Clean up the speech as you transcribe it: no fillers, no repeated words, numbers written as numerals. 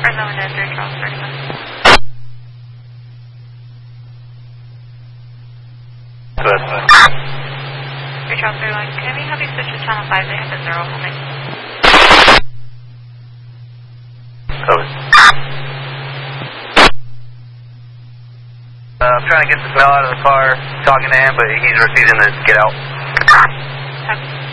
Limited, 3 Charles 31. Good. 3 Charles 31, can we have you switch to channel 5? They have a 0 holding. Code. I'm trying to get this male out of the car, talking to him, but he's refusing to get out. Okay.